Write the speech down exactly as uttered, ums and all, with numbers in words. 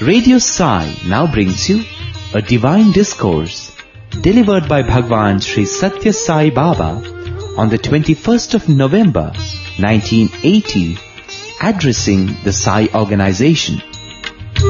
Radio Sai now brings you a divine discourse delivered by Bhagwan Sri Satya Sai Baba on the twenty-first of November nineteen eighty, addressing the Sai organization.